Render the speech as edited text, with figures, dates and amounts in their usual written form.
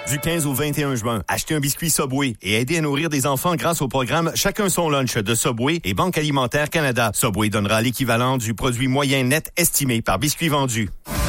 Du 15 au 21 juin, achetez un biscuit Subway et aidez à nourrir des enfants grâce au programme Chacun son lunch de Subway et Banque alimentaire Canada. Subway donnera l'équivalent du produit moyen net estimé par biscuit vendu.